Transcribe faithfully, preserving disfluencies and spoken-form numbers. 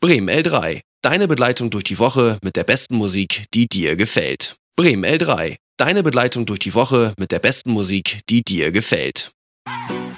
Bremen L drei, deine Begleitung durch die Woche mit der besten Musik, die dir gefällt. Bremen L drei, deine Begleitung durch die Woche mit der besten Musik, die dir gefällt.